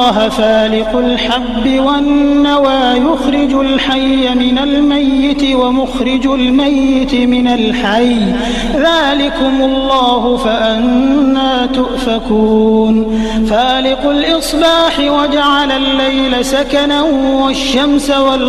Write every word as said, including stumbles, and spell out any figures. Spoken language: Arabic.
الله فالق الحب والنوى يخرج الحي من الميت ومخرج الميت من الحي ذلكم الله فأنى تؤفكون فالق الإصباح وجعل الليل سكنا والشمس والقمر